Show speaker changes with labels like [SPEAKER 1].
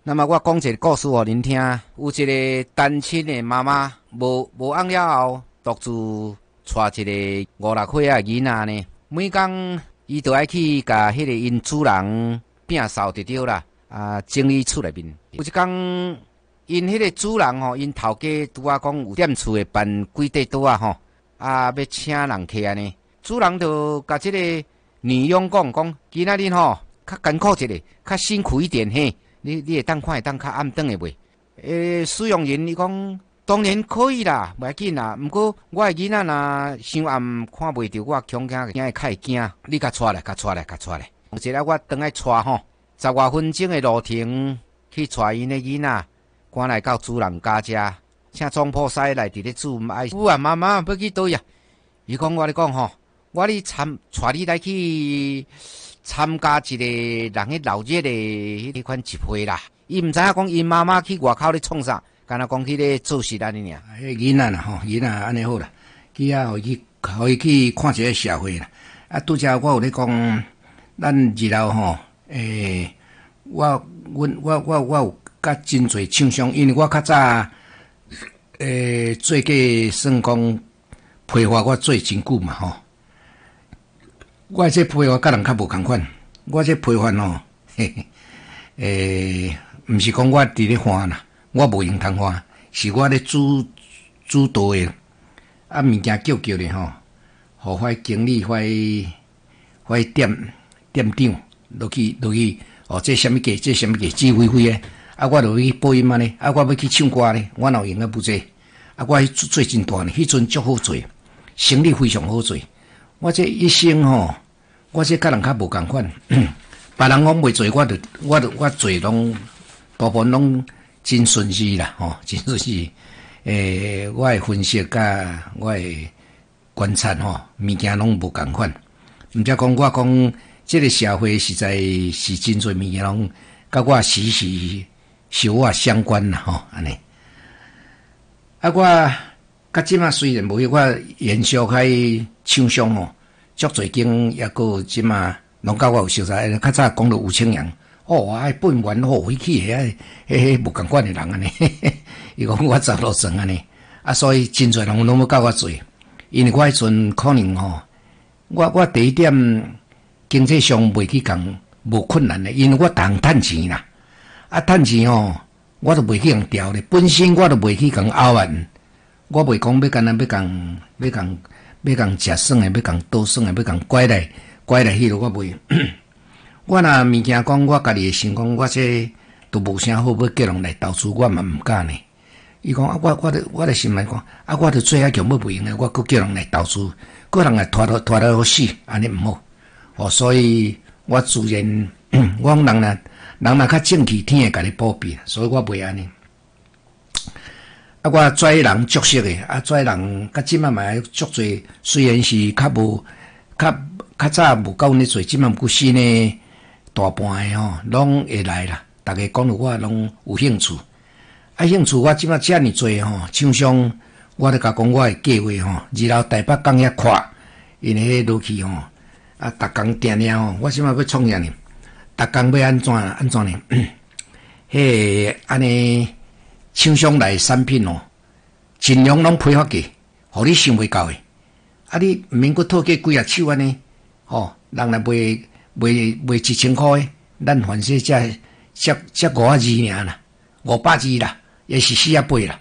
[SPEAKER 1] 那么我讲一个故事互恁听，有一个单亲的妈妈，无翁了后，独自带一个5、6岁的囡仔呢。每工伊都爱去甲迄个因主人摒扫就对啦，整理厝内面。有一工，因迄个主人吼，因头家拄仔讲有踮厝诶办几块桌啊吼，要请人客安尼。主人就甲即个女佣讲，今仔日吼较艰苦一个，较辛苦一点嘿。你会当看会当较暗顿的袂？使用人伊讲当然可以啦，袂要紧啦。毋过我的囡仔若伤暗看袂着，我恐惊会较会惊。你甲带来。一日我转来带吼，10多分钟的路程去带因的囡仔，赶来到主人家遮，请总铺师来伫咧煮爱。妈妈要去倒呀？伊讲我咧讲吼，我咧带你来去。参加一个人迄闹热的迄款集会啦，伊毋知影讲因妈妈去外口咧创啥，干那讲去咧做事安尼尔。
[SPEAKER 2] 迄囡仔啦吼，囡仔安尼好啦，去互伊去看一个社会啦。拄则我有咧讲，咱日后吼，我有甲真侪厂商，因为我较早做过算讲批发，我做真久嘛吼。我这批发甲人较无共款，我这批发吼，毋是讲我伫咧花啦，我无用通花，是我咧主导诶，物件叫咧吼，互迄经理迄店长落去，哦，这什么价，这什么价，指挥诶，我落去播音嘛呢，我要去唱歌咧，我哪用不济，我迄做真大呢，迄阵足好做，生意非常好做。我这一生吼，我这甲人较无共款，别人讲袂做，我做拢大部分拢真顺利啦，吼，真顺利。我的分析甲我的观察吼，物件拢无共款。毋则讲我讲，这个社会实在是真侪物件拢甲我时时相相关啦，吼，安尼。我甲即马虽然无迄我延续迄厂商吼，足侪间抑个即马拢甲我有熟悉，较早讲到吴清阳，本源好回去迄无共款诶人安尼，伊讲我走路算安尼，所以真侪人拢要甲我做，因为我迄阵可能吼，我第一点经济上袂去共无困难诶，因为我通趁钱啦，趁钱吼，我都袂去共调咧，本身我都袂去共拗怨。我袂讲要干那要共食爽诶，要共倒爽诶，要共拐来迄落，我袂。我若物件讲我家己诶想讲，我这都无啥好要叫人来投资，我嘛毋敢呢。伊讲我咧心内讲，我著做遐强要袂用诶，我佫叫人来投资，佫人来拖到好死，安尼毋好。所以我自然，我讲人若较正气，天会甲你保庇，所以我袂安尼。我跩人足熟诶，跩人甲即摆嘛足侪，虽然是较早无够呢做，即摆有新诶大半诶吼，拢会来啦。逐个讲到我拢有兴趣，兴趣我即摆遮尔侪吼，厂商我咧甲讲我诶计划吼，日后台北港遐看，因为迄落去吼，逐工定吼，我即摆要创业呢，逐工要安怎呢？安尼。厂商来产品哦，尽量拢配合给，互你想袂到诶。你毋免佫讨价几啊手安尼，人来卖1000块诶，咱凡说才500字尔啦，500字啦，也是400啦。